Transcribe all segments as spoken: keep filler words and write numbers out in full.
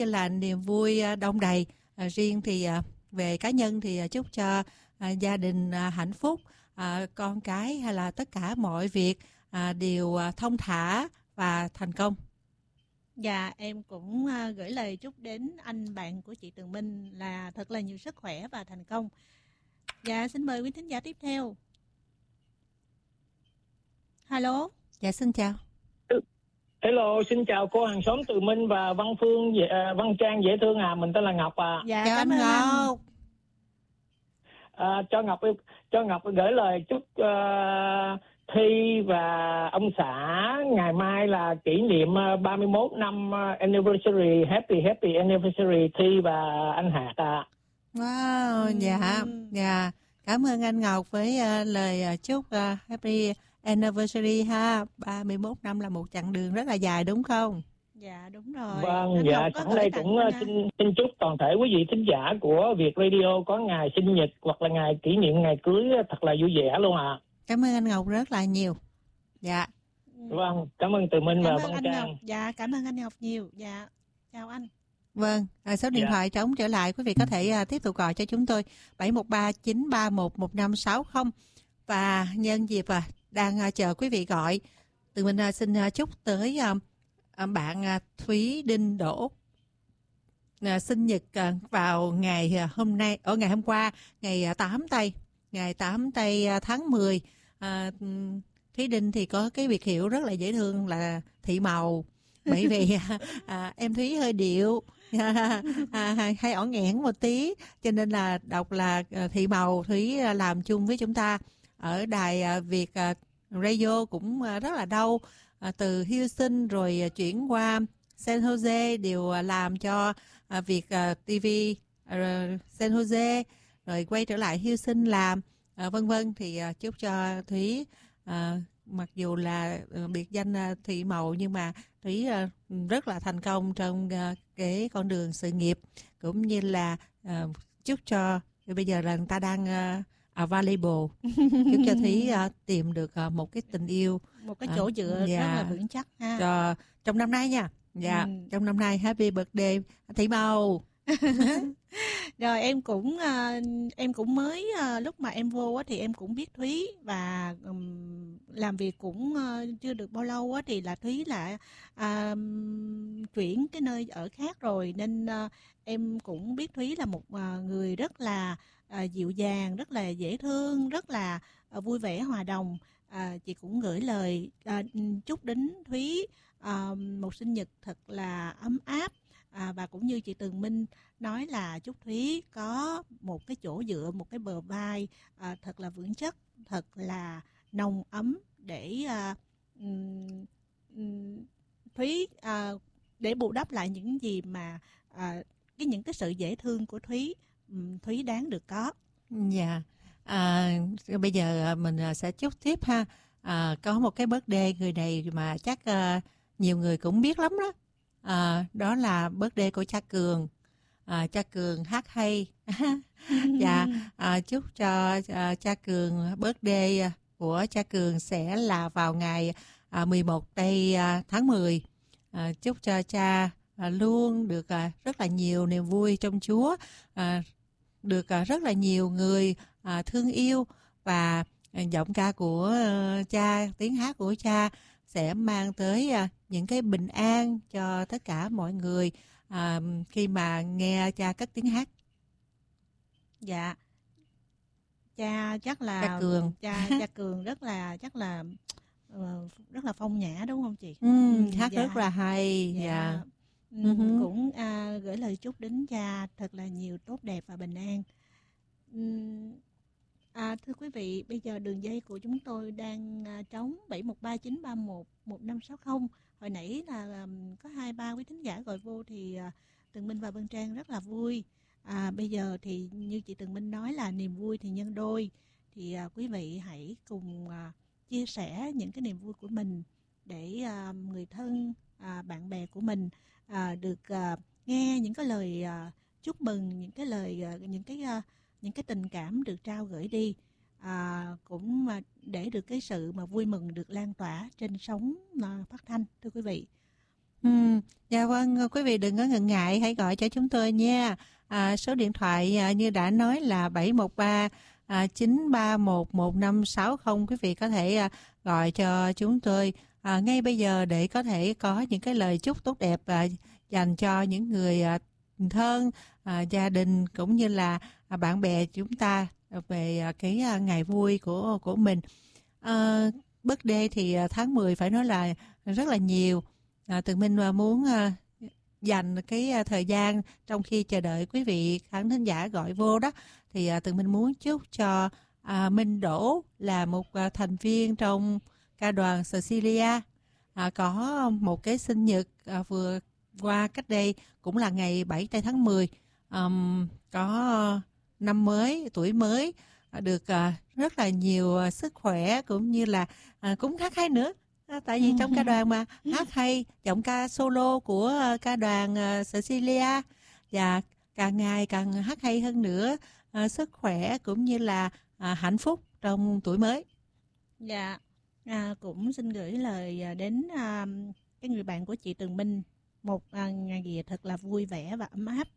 là niềm vui đông đầy. À, riêng thì à, về cá nhân thì chúc cho à, gia đình à, hạnh phúc, à, con cái hay là tất cả mọi việc à, đều à, thông thả và thành công. Dạ, em cũng uh, gửi lời chúc đến anh bạn của chị Tường Minh là thật là nhiều sức khỏe và thành công. Dạ, xin mời quý thính giả tiếp theo. Hello. Dạ, xin chào. Hello, xin chào cô hàng xóm Từ Minh và Văn Phương, Văn Trang dễ thương à, mình tên là Ngọc à. Dạ, chào cảm anh ơn Ngọc. À, cho Ngọc cho Ngọc gửi lời chúc uh, Thi và ông xã ngày mai là kỷ niệm ba mươi mốt năm anniversary, happy happy anniversary Thi và anh Hạt à. Wow, Ừm. dạ, dạ. Cảm ơn anh Ngọc với uh, lời uh, chúc uh, happy anniversary ha. ba mươi mốt năm là một chặng đường rất là dài đúng không? Dạ, đúng rồi. Vâng, Anh dạ, Ngọc có sẵn gửi đây tặng cũng bên, uh, xin xin chúc toàn thể quý vị thính giả của Việt Radio có ngày sinh nhật hoặc là ngày kỷ niệm ngày cưới thật là vui vẻ luôn ạ. À. Cảm ơn anh Ngọc rất là nhiều. Dạ. Vâng, cảm ơn Từ Minh Cảm và ơn Văn anh Trang. Ngọc. Dạ, cảm ơn anh Ngọc nhiều. Dạ, chào anh. Vâng, à, số điện Dạ. thoại trống trở lại, quý vị có thể à, tiếp tục gọi cho chúng tôi bảy một ba chín ba một một năm sáu không. Và nhân dịp à, đang à, chờ quý vị gọi, Tụi mình à, xin à, chúc tới à, à, bạn à, Thúy Đinh Đỗ à, sinh nhật à, vào ngày à, hôm nay, ở ngày hôm qua, ngày à, tám tây, ngày tám tây à, tháng mười. À, Thúy Đinh thì có cái biệt hiệu rất là dễ thương là Thị Màu, bởi vì à, em Thúy hơi điệu, à, à, hay ỏn ẻn một tí, cho nên là đọc là à, Thị Màu. Thúy à, làm chung với chúng ta ở đài à, Việt à, Radio cũng à, rất là lâu, à, từ Houston rồi à, chuyển qua San Jose, đều à, làm cho à, Việt à, ti vi à, San Jose, rồi quay trở lại Houston làm, à, vân vân. Thì à, chúc cho Thúy, à, mặc dù là uh, biệt danh uh, Thị Màu, nhưng mà Thúy uh, rất là thành công trong uh, cái con đường sự nghiệp, cũng như là uh, chúc cho bây giờ là người ta đang uh, available, chúc cho Thúy uh, tìm được uh, một cái tình yêu, một cái chỗ dựa uh, yeah, rất là vững chắc ha. Cho trong năm nay nha. Dạ, ừ. Trong năm nay happy birthday Thị Màu. Rồi em cũng uh, em cũng mới uh, lúc mà em vô á, thì em cũng biết Thúy và um, làm việc cũng uh, chưa được bao lâu á, thì là Thúy là uh, chuyển cái nơi ở khác rồi, nên uh, em cũng biết Thúy là một uh, người rất là uh, dịu dàng, rất là dễ thương, rất là uh, vui vẻ hòa đồng. Uh, chị cũng gửi lời uh, chúc đến Thúy uh, một sinh nhật thật là ấm áp. À, và cũng như chị Tường Minh nói là chúc Thúy có một cái chỗ dựa, một cái bờ vai à, thật là vững chắc, thật là nồng ấm để à, um, um, Thúy à, để bù đắp lại những gì mà à, cái những cái sự dễ thương của Thúy, um, Thúy đáng được có. Dạ. À, bây giờ mình sẽ chúc tiếp ha. À, có một cái birthday người này mà chắc uh, nhiều người cũng biết lắm đó. À, đó là birthday của cha Cường. À, cha Cường hát hay. Dạ, à, chúc cho à, cha Cường, birthday của cha Cường sẽ là vào ngày à, mười một tây à, tháng mười. À, chúc cho cha à, luôn được à, rất là nhiều niềm vui trong Chúa, à, được à, rất là nhiều người à, thương yêu, và à, giọng ca của à, cha, tiếng hát của cha sẽ mang tới à, những cái bình an cho tất cả mọi người à, khi mà nghe cha cất tiếng hát. Dạ, cha chắc là cha Cường cha cha Cường rất là chắc là uh, rất là phong nhã đúng không chị? Ừ, ừ, hát dạ. rất là hay. Dạ, dạ. Ừ, uh-huh. Cũng uh, gửi lời chúc đến cha thật là nhiều tốt đẹp và bình an. Um, À, thưa quý vị, bây giờ đường dây của chúng tôi đang à, trống bảy một ba chín ba một một năm sáu không. Hồi nãy là um, có hai ba quý thính giả gọi vô thì à, Tường Minh và Vân Trang rất là vui. À, bây giờ thì như chị Tường Minh nói là niềm vui thì nhân đôi. Thì à, quý vị hãy cùng à, chia sẻ những cái niềm vui của mình để à, người thân, à, bạn bè của mình à, được à, nghe những cái lời à, chúc mừng, những cái lời, à, những cái... À, những cái tình cảm được trao gửi đi, à, cũng để được cái sự mà vui mừng được lan tỏa trên sóng phát thanh, thưa quý vị. Ừ, dạ vâng, quý vị đừng có ngần ngại, hãy gọi cho chúng tôi nha. À, số điện thoại à, như đã nói là bảy một ba chín ba một một năm sáu không. Quý vị có thể à, gọi cho chúng tôi à, ngay bây giờ để có thể có những cái lời chúc tốt đẹp à, dành cho những người à, thân, à, gia đình cũng như là à, bạn bè chúng ta về à, cái à, ngày vui của của mình. À, birthday thì à, tháng mười phải nói là rất là nhiều. À, Tường Minh muốn à, dành cái à, thời gian trong khi chờ đợi quý vị khán thính giả gọi vô đó, thì à, Tường Minh muốn chúc cho à, Minh Đỗ là một à, thành viên trong ca đoàn Cecilia à, có một cái sinh nhật à, vừa qua cách đây cũng là ngày bảy tây tháng mười, um, có năm mới, tuổi mới, à, được à, rất là nhiều à, sức khỏe cũng như là à, cũng hát hay nữa. À, tại vì trong ca đoàn mà hát hay, giọng ca solo của uh, ca đoàn uh, Cecilia, và càng ngày càng hát hay hơn nữa, uh, sức khỏe cũng như là uh, hạnh phúc trong tuổi mới. Dạ, à, cũng xin gửi lời đến à, cái người bạn của chị Tường Minh một à, ngày gì thật là vui vẻ và ấm áp.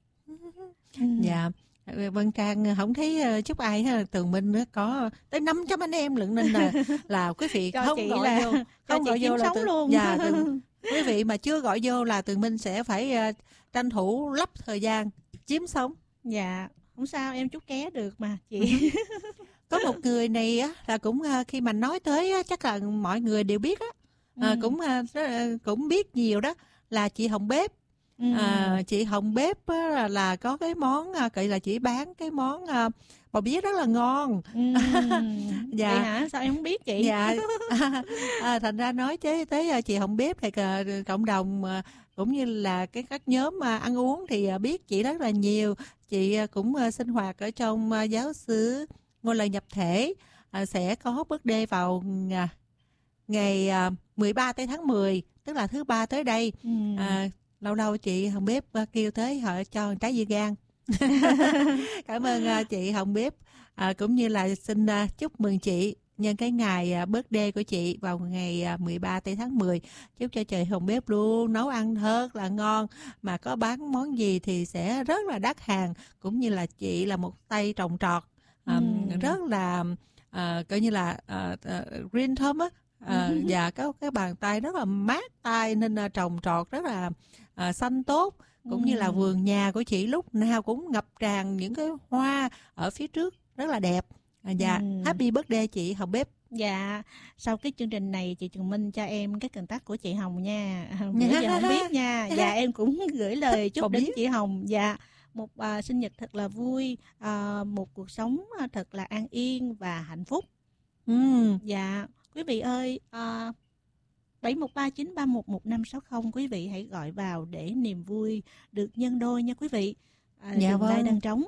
Dạ. Vân Trang không thấy chúc ai hết. Tường Minh có tới năm trăm anh em lận, nên là là quý vị cho không gọi là, vô, không gọi vô là sống tường, luôn. Dạ, tường, quý vị mà chưa gọi vô là Tường Minh sẽ phải uh, tranh thủ lắp thời gian chiếm sống. Dạ, không sao, em chúc ké được mà chị. Có một người này á là cũng uh, khi mà nói tới á, chắc là mọi người đều biết á, uh, ừ. cũng uh, cũng biết nhiều đó, là chị Hồng Bếp. Ừ. À, chị Hồng Bếp là, là có cái món gọi là chỉ bán cái món uh, bò bía rất là ngon. Ừ. Dạ. Vậy hả? Sao em không biết chị? Dạ. À, thành ra nói tới tới chị Hồng Bếp thì uh, cộng đồng uh, cũng như là cái các nhóm uh, ăn uống thì uh, biết chị rất là nhiều. Chị uh, cũng uh, sinh hoạt ở trong uh, giáo xứ Ngôi Lời Nhập Thể, uh, sẽ có birthday vào uh, ngày uh, mười ba tây tháng mười, tức là thứ ba tới đây. Ừ. À, lâu lâu chị Hồng Bếp kêu tới họ cho trái dưa gan. Cảm ơn uh, chị Hồng Bếp, uh, cũng như là xin uh, chúc mừng chị nhân cái ngày uh, birthday của chị vào ngày uh, mười ba tây tháng mười. Chúc cho chị Hồng Bếp luôn nấu ăn thật là ngon, mà có bán món gì thì sẽ rất là đắt hàng, cũng như là chị là một tay trồng trọt, um, ừ. rất là uh, coi như là uh, uh, green thumb á. À, và có cái bàn tay rất là mát tay, nên uh, trồng trọt rất là uh, xanh tốt, cũng ừ. như là vườn nhà của chị lúc nào cũng ngập tràn những cái hoa ở phía trước rất là đẹp. À, dạ, ừ. Happy birthday chị Hồng Bếp. Dạ, sau cái chương trình này chị Tường Minh cho em cái contact của chị Hồng nha. Bữa giờ không biết nha. Dạ, em cũng gửi lời chúc đến chị Hồng. Dạ, một uh, sinh nhật thật là vui, uh, một cuộc sống thật là an yên và hạnh phúc. Ừ. Dạ. Quý vị ơi, uh, bảy một ba chín ba một một năm sáu không, quý vị hãy gọi vào để niềm vui được nhân đôi nha quý vị. Uh, dạ đường vâng. Lai đang trống.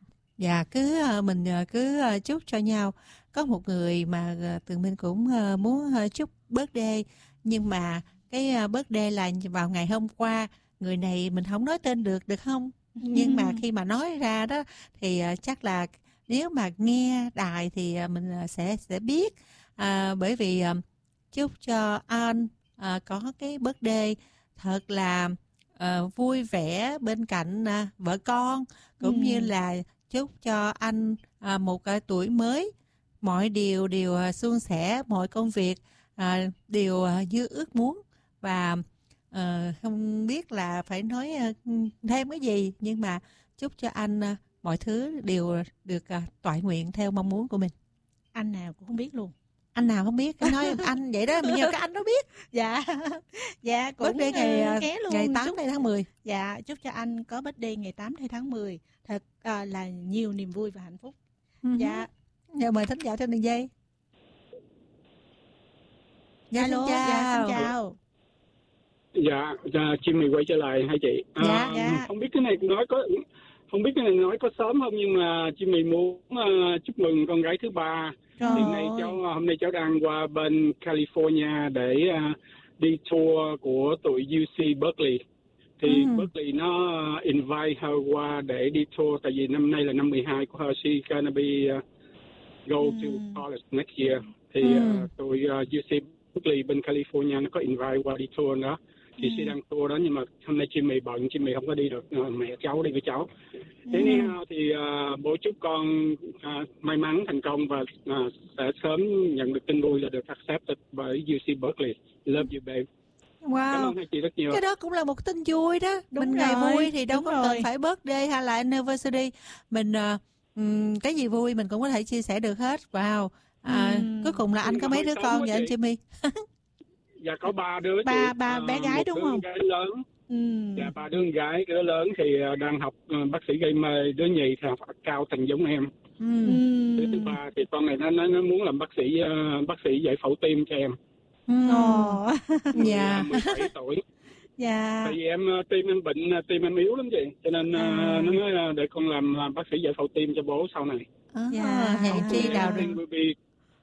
Dạ, cứ uh, mình uh, cứ uh, chúc cho nhau. Có một người mà uh, Tường Minh cũng uh, muốn uh, chúc birthday, nhưng mà cái uh, birthday là vào ngày hôm qua. Người này mình không nói tên được, được không? Ừ. Nhưng mà khi mà nói ra đó thì uh, chắc là nếu mà nghe đài thì uh, mình uh, sẽ sẽ biết. À, bởi vì à, chúc cho anh à, có cái birthday thật là à, vui vẻ bên cạnh à, vợ con, cũng ừ. như là chúc cho anh à, một à, tuổi mới, mọi điều đều à, suôn sẻ, mọi công việc à, đều à, như ước muốn, và à, không biết là phải nói à, thêm cái gì, nhưng mà chúc cho anh à, mọi thứ đều được à, toại nguyện theo mong muốn của mình. Anh nào cũng không biết luôn. Anh nào không biết, nói anh vậy đó, mình nhờ các anh đó biết. Dạ, dạ cũng birthday ngày ké luôn. Ngày tám tây tháng mười. Dạ, chúc cho anh có birthday ngày tám tây tháng mười thật uh, là nhiều niềm vui và hạnh phúc. Uh-huh. Dạ. Giờ mời thính giả trên đường dây. Dạ, Alo, xin chào. Dạ, xin chào. Dạ, dạ, chim mình quay trở lại hai chị. Dạ, à, dạ. Không biết cái này nói có không biết cái này nói có sớm không, nhưng mà chim mình muốn uh, chúc mừng con gái thứ ba. Hiện nay cháu hôm nay cháu đang qua bên California để uh, đi tour của tụi u xê Berkeley. Thì ừ. Berkeley nó invite her qua để đi tour, tại vì năm nay là năm mười hai của her, she gonna be uh, go ừ. to college next year. Thì ừ. uh, tụi uh, u xê Berkeley bên California nó có invite qua đi tour nữa. chị Ừ. sẽ đăng tour đó, nhưng mà hôm nay chị mì bận, chị mì không có đi được, à, mẹ cháu đi với cháu. Thế Ừ. nên thì uh, bố chúc con uh, may mắn thành công và uh, sẽ sớm nhận được tin vui là được accepted bởi u xê Berkeley. Love you babe. Cảm Wow, ơn hai chị rất nhiều. cái đó cũng là một tin vui đó. Đúng Mình ngày rồi, vui thì đâu đúng có rồi. cần phải birthday hay là anniversary. Mình ờ, ừm, cái gì vui mình cũng có thể chia sẻ được hết. Wow. À, Ừm. cuối cùng là anh có mấy Hơi đứa sớm con quá vậy anh chị. Jimmy? Dạ có ba đứa chị. Ba- ba bé À, gái một đúng đứa không? gái lớn. Ừ. Dạ ba đứa con gái, đứa lớn thì uh, đang học uh, bác sĩ gây mê, đứa nhì thì học cao thành giống em. Ừm. Ừ. Đứa thứ ba thì con này nó nó, nó muốn làm bác sĩ uh, bác sĩ giải phẫu tim cho em. Ừm. Ồ. Dạ. mười bảy tuổi. Dạ. Tại vì em uh, tim em bệnh, uh, tim em yếu lắm chị, cho nên uh, À. nó nói uh, để con làm uh, bác sĩ giải phẫu tim cho bố sau này. À, Dạ. hèn chi đào được. Everything will be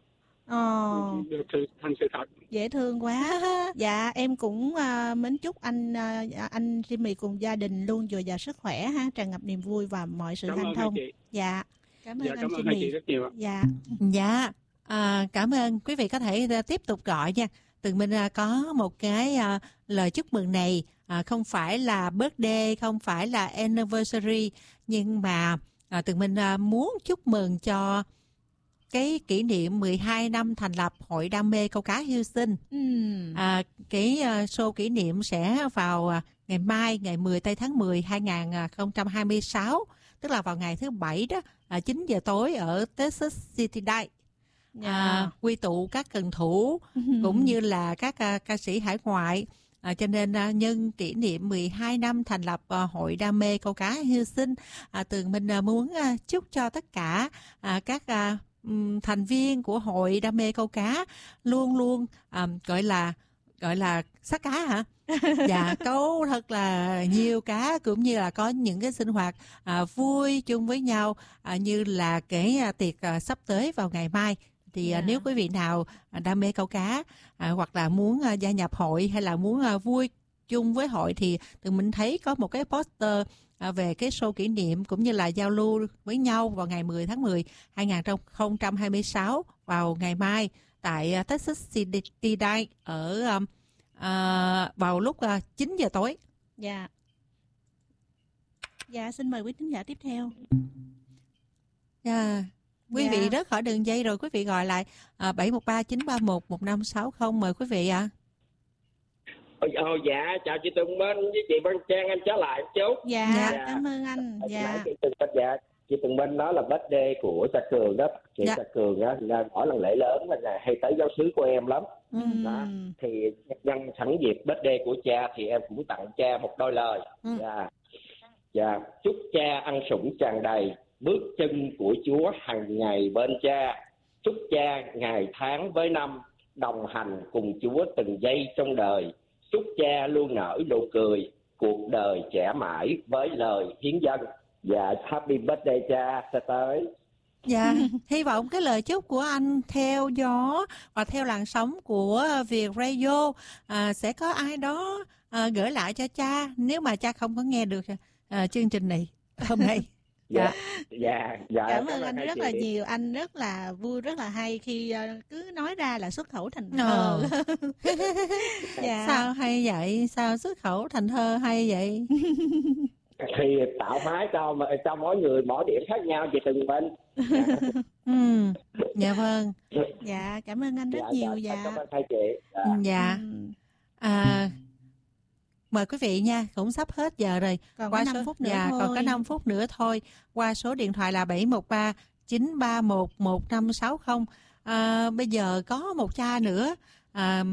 Ồ. được sự- thành sự thật. Dễ thương quá. Dạ em cũng à, mến chúc anh à, anh Jimmy cùng gia đình luôn dồi dào sức khỏe ha, tràn ngập niềm vui và mọi sự Cảm hanh ơn hai thông. chị. Dạ. Cảm ơn Dạ anh cảm ơn hai chị Jimmy. rất nhiều ạ. Dạ. Dạ, à, cảm ơn quý vị có thể à, tiếp tục gọi nha. Tụi mình à, có một cái à, lời chúc mừng này, à, không phải là birthday, không phải là anniversary, nhưng mà à, tụi mình à, muốn chúc mừng cho cái kỷ niệm mười hai năm thành lập Hội Đam mê Câu cá Houston. Ừm. À, cái uh, show kỷ niệm sẽ vào uh, ngày mai, ngày mười tây tháng mười hai nghìn không trăm hai mươi sáu, tức là vào ngày thứ bảy đó, à, chín giờ tối ở Texas City Day. Dạ. À, quy tụ các cần thủ cũng như là các uh, ca sĩ hải ngoại. À, cho nên uh, nhân kỷ niệm mười hai năm thành lập uh, Hội Đam mê Câu cá Houston, à, Tường Minh uh, muốn uh, chúc cho tất cả uh, các uh, um, thành viên của Hội Đam mê Câu cá luôn luôn um, gọi là gọi là sát cá hả? Dạ, câu thật là nhiều cá, cũng như là có những cái sinh hoạt à, vui chung với nhau, à, như là cái à, tiệc à, sắp tới vào ngày mai. Thì Dạ. à, nếu quý vị nào à, đam mê câu cá, à, hoặc là muốn à, gia nhập hội, hay là muốn à, vui chung với hội, thì tụi mình thấy có một cái poster à, về cái show kỷ niệm cũng như là giao lưu với nhau vào ngày mười tháng mười hai nghìn không trăm hai mươi sáu vào ngày mai tại uh, Texas City Day ở um, uh, vào lúc uh, chín giờ tối. Dạ. Dạ xin mời quý thính giả tiếp theo. Yeah. Quý Dạ. vị rớt khỏi đường dây rồi, quý vị gọi lại uh, bảy một ba chín ba một một năm sáu không, mời quý vị ạ. À. Ồ, dạ chào chị Tùng Minh với chị Văn Trang, em trở lại một chút. Dạ, Dạ. cảm ơn anh. Hồi Dạ. nãy chị Tùng Minh dạ chị Tùng Minh nói là birthday của Cha Cường đó, chị Dạ. Cha Cường á là mỗi lần lễ lớn là hay tới giáo xứ của em lắm. Ừ. Đó. Ừm. Thì nhân sẵn dịp birthday của cha thì em cũng tặng cha một đôi lời. Ừ. Dạ. Dạ, chúc cha ăn sủng tràn đầy, bước chân của Chúa hàng ngày bên cha. Chúc cha ngày tháng với năm đồng hành cùng Chúa từng giây trong đời. Chúc cha luôn nở nụ cười, cuộc đời trẻ mãi với lời hiến dân. Dạ, happy birthday cha sẽ tới. Dạ, hy vọng cái lời chúc của anh theo gió và theo làn sóng của Việt Radio à, sẽ có ai đó à, gửi lại cho cha nếu mà cha không có nghe được à, chương trình này hôm nay. Dạ, dạ, dạ. Cảm ơn anh hai rất chị. là nhiều, anh rất là vui, rất là hay khi uh, cứ nói ra là xuất khẩu thành Ờ. thơ. Dạ. Sao hay vậy? Sao xuất khẩu thành thơ hay vậy? Thì tạo hóa cho cho mỗi người mỗi điểm khác nhau chị Tùng Minh. Ừ, dạ vâng. Dạ, cảm ơn anh rất nhiều. Dạ. Cảm ơn hai chị. Dạ. Dạ. Ừm. À, mời quý vị nha, cũng sắp hết giờ rồi. Còn Qua có năm số, phút nữa dạ, thôi. còn có năm phút nữa thôi. Qua số điện thoại là bảy một ba chín ba một một năm sáu không. À, bây giờ có một cha nữa à,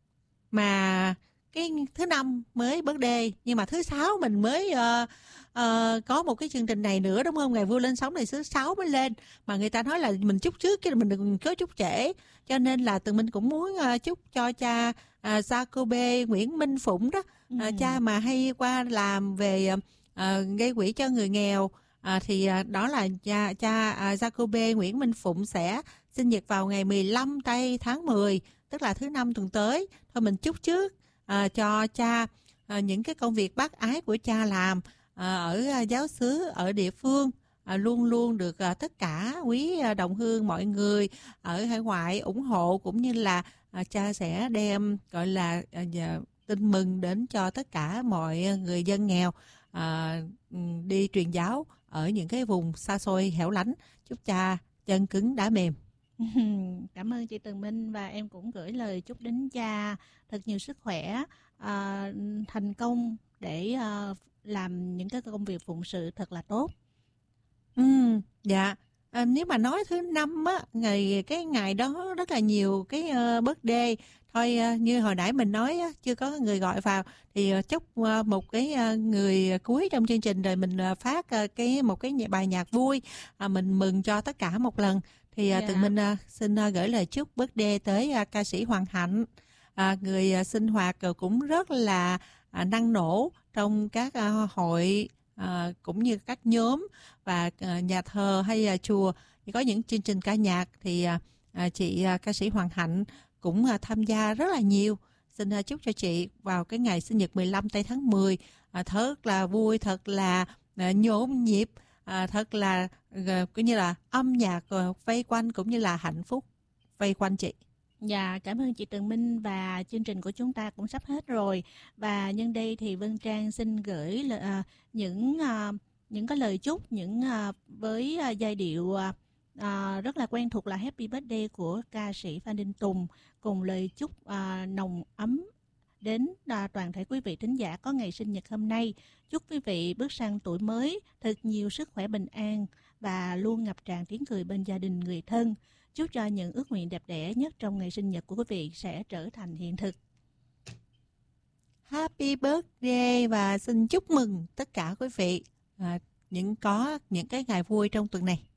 mà cái thứ năm mới birthday, nhưng mà thứ sáu mình mới uh, uh, có một cái chương trình này nữa, đúng không? Ngày vui lên sóng này thứ sáu mới lên, mà người ta nói là mình chúc trước chứ mình đừng có chúc trễ, cho nên là tụi mình cũng muốn uh, chúc cho cha uh, Jacobe Nguyễn Minh Phụng đó, uh, Ừ. cha mà hay qua làm về uh, gây quỹ cho người nghèo. À, thì à, đó là cha, cha à, Jacobe Nguyễn Minh Phụng sẽ sinh nhật vào ngày mười lăm tây tháng mười, tức là thứ năm tuần tới. Thôi mình chúc trước à, cho cha à, những cái công việc bác ái của cha làm à, ở à, giáo xứ, ở địa phương, à, luôn luôn được à, tất cả quý à, đồng hương mọi người ở hải ngoại ủng hộ, cũng như là à, cha sẽ đem gọi là à, tin mừng đến cho tất cả mọi người dân nghèo à, đi truyền giáo ở những cái vùng xa xôi hẻo lánh. Chúc cha chân cứng đá mềm. Cảm ơn chị Tường Minh, và em cũng gửi lời chúc đến cha thật nhiều sức khỏe, à, thành công để à, làm những cái công việc phụng sự thật là tốt. Ừ, dạ. À, nếu mà nói thứ năm á, ngày cái ngày đó rất là nhiều cái uh, birthday. Thôi uh, như hồi nãy mình nói á, chưa có người gọi vào thì uh, chúc uh, một cái uh, người cuối trong chương trình rồi mình uh, phát uh, cái một cái bài nhạc vui, uh, mình mừng cho tất cả một lần. Thì uh, Dạ. Tường Minh uh, xin uh, gửi lời chúc birthday tới uh, ca sĩ Hoàng Hạnh, uh, người uh, sinh hoạt uh, cũng rất là uh, năng nổ trong các uh, hội uh, cũng như các nhóm và uh, nhà thờ hay uh, chùa. Thì có những chương trình ca nhạc thì uh, chị uh, ca sĩ Hoàng Hạnh cũng uh, tham gia rất là nhiều. Xin uh, chúc cho chị vào cái ngày sinh nhật mười lăm tây tháng mười uh, thật là vui, thật là uh, nhộn nhịp, uh, thật là uh, cũng như là âm nhạc uh, vây quanh cũng như là hạnh phúc vây quanh chị. Dạ, cảm ơn chị Tường Minh, và chương trình của chúng ta cũng sắp hết rồi. Và nhân đây thì Vân Trang xin gửi uh, những uh, những cái lời chúc những uh, với uh, giai điệu uh, uh, rất là quen thuộc là Happy Birthday của ca sĩ Phan Đình Tùng, cùng lời chúc uh, nồng ấm đến uh, toàn thể quý vị thính giả có ngày sinh nhật hôm nay. Chúc quý vị bước sang tuổi mới thật nhiều sức khỏe bình an và luôn ngập tràn tiếng cười bên gia đình người thân. Chúc cho những ước nguyện đẹp đẽ nhất trong ngày sinh nhật của quý vị sẽ trở thành hiện thực. Happy birthday và xin chúc mừng tất cả quý vị à, những có những cái ngày vui trong tuần này.